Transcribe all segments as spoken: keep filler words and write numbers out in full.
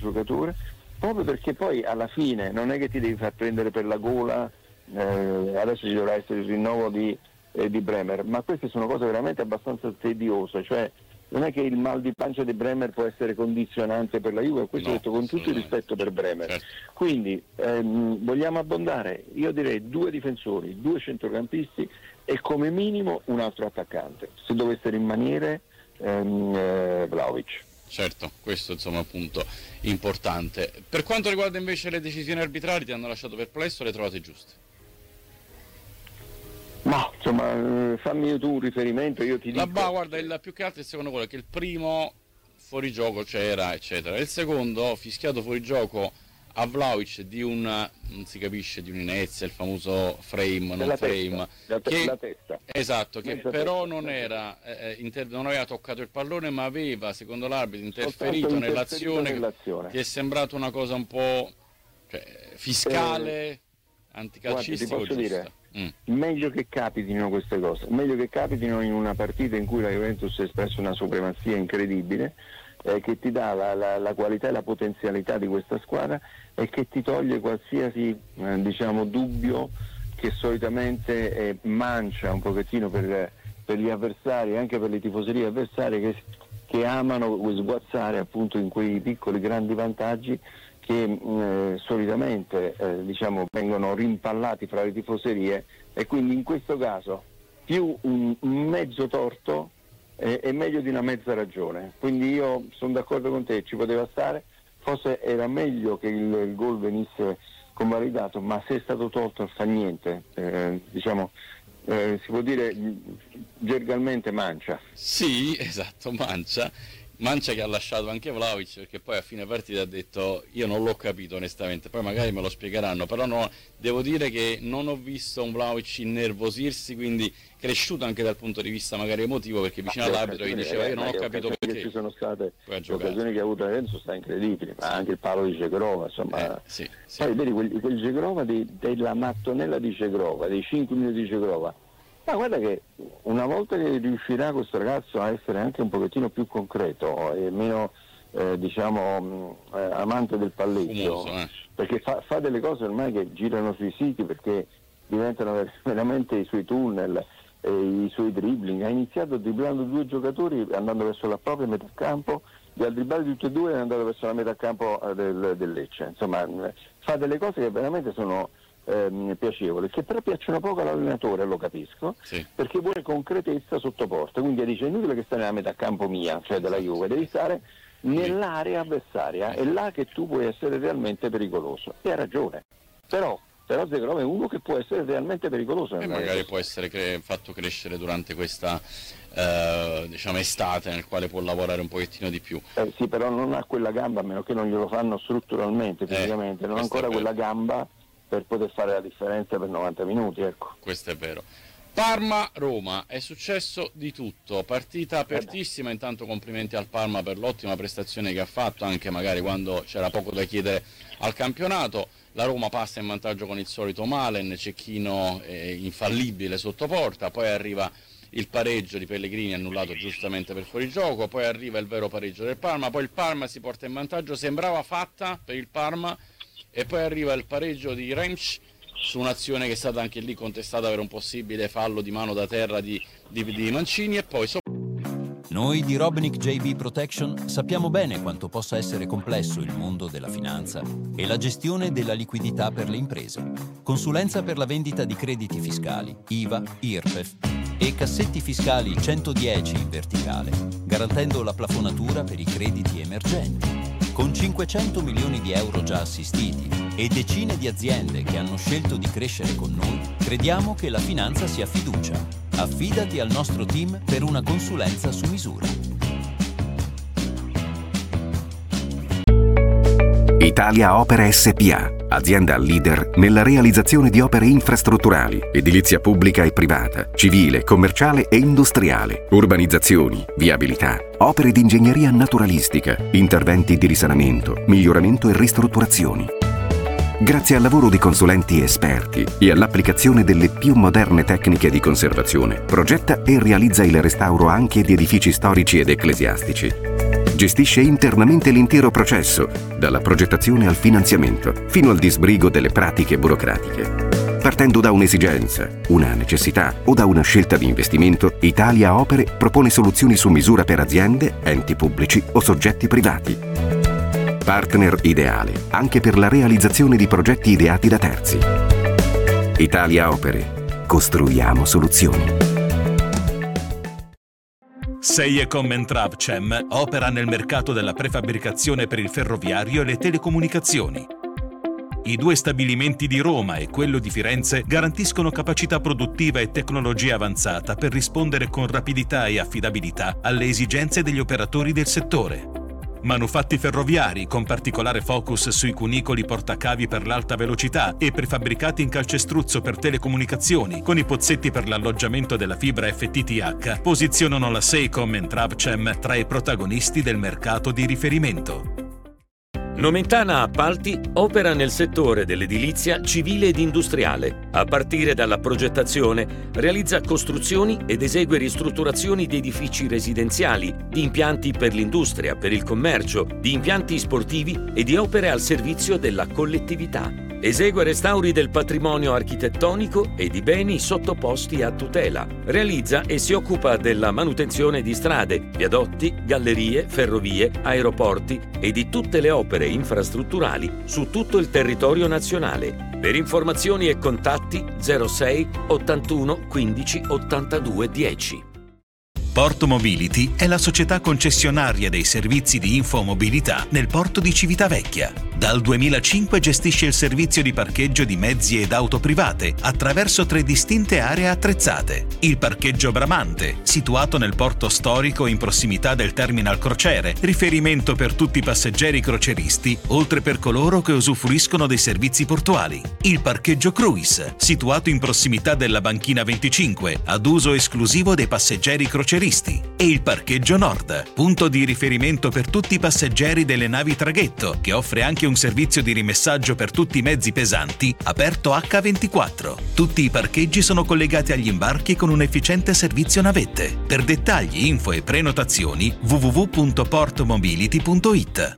giocatore, proprio perché poi alla fine non è che ti devi far prendere per la gola, eh, adesso ci dovrà essere il rinnovo di, eh, di Bremer, ma queste sono cose veramente abbastanza tediose, cioè non è che il mal di pancia di Bremer può essere condizionante per la Juve, questo no, detto con tutto il rispetto per Bremer. Certo. Quindi ehm, vogliamo abbondare, io direi due difensori, due centrocampisti e come minimo un altro attaccante, se dovesse rimanere ehm, eh, Vlahovic. Certo, questo insomma è un punto importante. Per quanto riguarda invece le decisioni arbitrali, ti hanno lasciato perplesso o le trovate giuste? Ma insomma, fammi tu un riferimento, io ti dico. La ba, guarda, il, più che altro il secondo gol è che il primo fuorigioco c'era, eccetera. Il secondo, fischiato fuorigioco a Vlahovic di un, non si capisce, di un'inezia, il famoso frame, non la frame. Testa, la, te- che, la testa. Esatto, che Mezza però testa, non era, eh, inter- non aveva toccato il pallone, ma aveva, secondo l'arbitro, interferito, interferito nell'azione, nell'azione. Che è sembrato una cosa un po', cioè, fiscale, eh, anticalcistico, guarda, ti posso giusta. dire, Mm. meglio che capitino queste cose, meglio che capitino in una partita in cui la Juventus ha espresso una supremazia incredibile, eh, che ti dà la, la, la qualità e la potenzialità di questa squadra e che ti toglie qualsiasi eh, diciamo dubbio che solitamente eh, mancia un pochettino per, per gli avversari, anche per le tifoserie avversarie che, che amano sguazzare appunto in quei piccoli grandi vantaggi che eh, solitamente eh, diciamo vengono rimpallati fra le tifoserie, e quindi in questo caso più un, un mezzo torto eh, è meglio di una mezza ragione. Quindi io sono d'accordo con te, ci poteva stare, forse era meglio che il, il gol venisse convalidato, ma se è stato tolto non fa niente, eh, diciamo eh, si può dire gergalmente mancia. Sì, esatto, mancia. Mancia che ha lasciato anche Vlahovic, perché poi a fine partita ha detto io non l'ho capito onestamente, poi magari me lo spiegheranno, però no, devo dire che non ho visto un Vlahovic innervosirsi, quindi cresciuto anche dal punto di vista magari emotivo, perché vicino ma all'arbitro gli diceva io non ho capito perché. Ci sono state le occasioni che ha avuto Lorenzo sta incredibili, ma anche il palo di Cegrova, insomma. Eh, sì, sì. Poi vedi quel, quel Cegrova di, della mattonella di Cegrova, dei cinque minuti di Cegrova. Ma guarda che una volta che riuscirà questo ragazzo a essere anche un pochettino più concreto e meno eh, diciamo mh, eh, amante del palleggio, Fumoso, eh. perché fa, fa delle cose ormai che girano sui siti, perché diventano veramente i suoi tunnel, eh, i suoi dribbling. Ha iniziato dribblando due giocatori andando verso la propria metà campo, li ha dribblati tutti e due e è andato verso la metà campo eh, del, del Lecce. Insomma, fa delle cose che veramente sono Ehm, piacevole, che però piacciono poco all'allenatore, lo capisco, sì. Perché vuole concretezza sotto porta, quindi dice è inutile che stai nella metà campo mia, cioè della Juve, devi stare nell'area avversaria, è là che tu puoi essere realmente pericoloso, e ha ragione, però però Zegrov è uno che può essere realmente pericoloso e magari può essere cre- fatto crescere durante questa eh, diciamo estate, nel quale può lavorare un pochettino di più. Eh, sì, però non ha quella gamba, a meno che non glielo fanno strutturalmente, fisicamente, eh, non ha ancora quella gamba per poter fare la differenza per novanta minuti, ecco. Questo è vero. Parma-Roma, è successo di tutto, partita apertissima, intanto complimenti al Parma per l'ottima prestazione che ha fatto, anche magari quando c'era poco da chiedere al campionato. La Roma passa in vantaggio con il solito Malen, cecchino eh, infallibile sotto porta, poi arriva il pareggio di Pellegrini annullato giustamente per fuorigioco, poi arriva il vero pareggio del Parma, poi il Parma si porta in vantaggio, sembrava fatta per il Parma, e poi arriva il pareggio di Remsch su un'azione che è stata anche lì contestata per un possibile fallo di mano da terra di, di, di Mancini, e poi so- Noi di Robinic J B Protection sappiamo bene quanto possa essere complesso il mondo della finanza e la gestione della liquidità per le imprese. Consulenza per la vendita di crediti fiscali, I V A, I R P E F e cassetti fiscali centodieci in verticale, garantendo la plafonatura per i crediti emergenti. Con cinquecento milioni di euro già assistiti e decine di aziende che hanno scelto di crescere con noi, crediamo che la finanza sia fiducia. Affidati al nostro team per una consulenza su misura. Italia Opere S P A, azienda leader nella realizzazione di opere infrastrutturali, edilizia pubblica e privata, civile, commerciale e industriale, urbanizzazioni, viabilità, opere di ingegneria naturalistica, interventi di risanamento, miglioramento e ristrutturazioni. Grazie al lavoro di consulenti esperti e all'applicazione delle più moderne tecniche di conservazione, progetta e realizza il restauro anche di edifici storici ed ecclesiastici. Gestisce internamente l'intero processo, dalla progettazione al finanziamento, fino al disbrigo delle pratiche burocratiche. Partendo da un'esigenza, una necessità o da una scelta di investimento, Italia Opere propone soluzioni su misura per aziende, enti pubblici o soggetti privati. Partner ideale anche per la realizzazione di progetti ideati da terzi. Italia Opere. Costruiamo soluzioni. Seiecom Entrav C E M opera nel mercato della prefabbricazione per il ferroviario e le telecomunicazioni. I due stabilimenti di Roma e quello di Firenze garantiscono capacità produttiva e tecnologia avanzata per rispondere con rapidità e affidabilità alle esigenze degli operatori del settore. Manufatti ferroviari con particolare focus sui cunicoli portacavi per l'alta velocità e prefabbricati in calcestruzzo per telecomunicazioni con i pozzetti per l'alloggiamento della fibra F T T H posizionano la Seiecom Entrav C E M tra i protagonisti del mercato di riferimento. Nomentana Appalti opera nel settore dell'edilizia civile ed industriale. A partire dalla progettazione, realizza costruzioni ed esegue ristrutturazioni di edifici residenziali, di impianti per l'industria, per il commercio, di impianti sportivi e di opere al servizio della collettività. Esegue restauri del patrimonio architettonico e di beni sottoposti a tutela. Realizza e si occupa della manutenzione di strade, viadotti, gallerie, ferrovie, aeroporti e di tutte le opere infrastrutturali su tutto il territorio nazionale. Per informazioni e contatti zero sei ottantuno quindici ottantadue dieci. Porto Mobility è la società concessionaria dei servizi di infomobilità nel porto di Civitavecchia. Dal duemilacinque gestisce il servizio di parcheggio di mezzi ed auto private attraverso tre distinte aree attrezzate. Il parcheggio Bramante, situato nel porto storico in prossimità del terminal crociere, riferimento per tutti i passeggeri croceristi, oltre per coloro che usufruiscono dei servizi portuali. Il parcheggio Cruise, situato in prossimità della banchina venticinque, ad uso esclusivo dei passeggeri croceristi. E il parcheggio Nord, punto di riferimento per tutti i passeggeri delle navi traghetto, che offre anche un servizio di rimessaggio per tutti i mezzi pesanti, aperto acca ventiquattro. Tutti i parcheggi sono collegati agli imbarchi con un efficiente servizio navette. Per dettagli, info e prenotazioni w w w punto portomobility punto i t.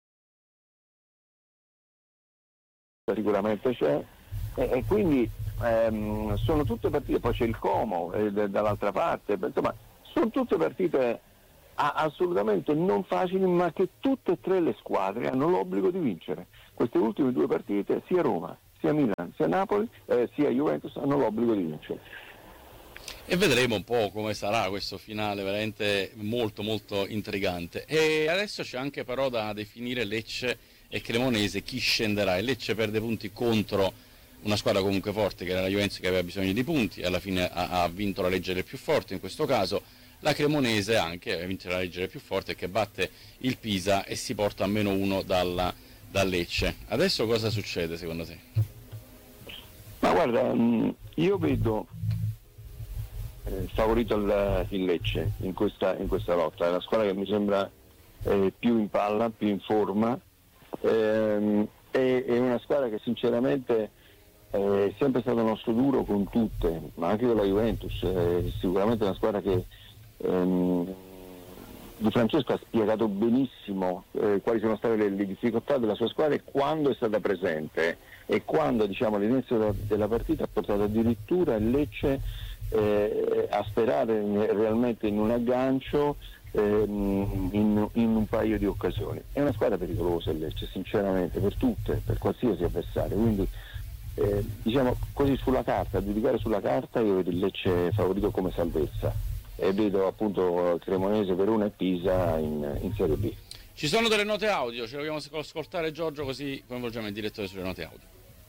Sicuramente c'è, e, e quindi ehm, sono tutte partite, poi c'è il Como eh, dall'altra parte, insomma sono tutte partite a, assolutamente non facili, ma che tutte e tre le squadre hanno l'obbligo di vincere. Queste ultime due partite, sia Roma, sia Milan, sia Napoli, eh, sia Juventus, hanno l'obbligo di vincere. E vedremo un po' come sarà questo finale, veramente molto molto intrigante. E adesso c'è anche però da definire Lecce e Cremonese, chi scenderà. E Lecce perde punti contro una squadra comunque forte che era la Juventus, che aveva bisogno di punti, e alla fine ha, ha vinto la Lecce del più forte in questo caso. La Cremonese anche ha vinto la Lecce del più forte, che batte il Pisa e si porta a meno uno dalla, dal Lecce. Adesso cosa succede secondo te? Ma guarda, io vedo eh, favorito il, il Lecce in questa, in questa lotta. È la squadra che mi sembra eh, più in palla, più in forma, ehm, è, è una squadra che sinceramente è sempre stato nostro duro con tutte, ma anche con la Juventus. È sicuramente una squadra che ehm, Di Francesco ha spiegato benissimo eh, quali sono state le, le difficoltà della sua squadra e quando è stata presente, e quando, diciamo, all'inizio della, della partita ha portato addirittura il Lecce eh, a sperare in, realmente in un aggancio eh, in, in un paio di occasioni. È una squadra pericolosa il Lecce, sinceramente, per tutte, per qualsiasi avversario, quindi eh, diciamo così, sulla carta, a giudicare sulla carta, io vedo il Lecce favorito come salvezza e vedo appunto Cremonese, Verona e Pisa in, in Serie B. Ci sono delle note audio, ce le vogliamo ascoltare, Giorgio, così coinvolgiamo il direttore sulle note audio.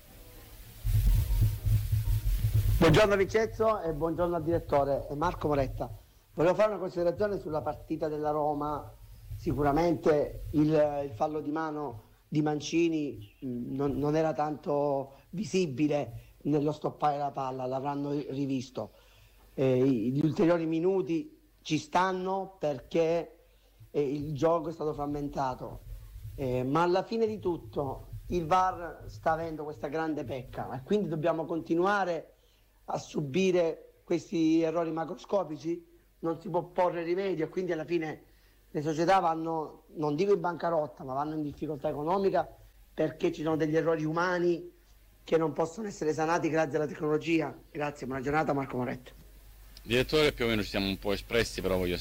Buongiorno Vincenzo e buongiorno al direttore. È Marco Moretta. Volevo fare una considerazione sulla partita della Roma. Sicuramente il, il fallo di mano di Mancini mh, non, non era tanto visibile nello stoppare la palla, l'avranno rivisto. Eh, gli ulteriori minuti ci stanno perché eh, il gioco è stato frammentato, eh, ma alla fine di tutto il V A R sta avendo questa grande pecca e quindi dobbiamo continuare a subire questi errori macroscopici, non si può porre rimedio e quindi alla fine le società vanno, non dico in bancarotta, ma vanno in difficoltà economica perché ci sono degli errori umani che non possono essere sanati grazie alla tecnologia. Grazie, buona giornata, Marco Moretti. Direttore, più o meno ci siamo un po' espressi, però voglio